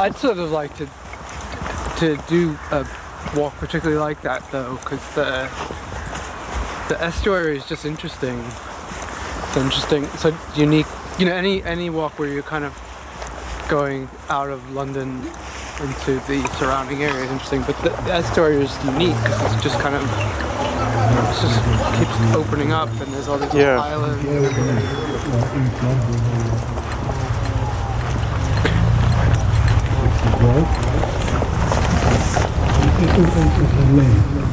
I'd sort of like to do a walk particularly like that though, because the estuary is just interesting. It's interesting. It's a unique. You know, any walk where you're kind of going out of London into the surrounding area is interesting, but the estuary is unique because it's just kind of, it just keeps opening up and there's all these little islands. It's a lane.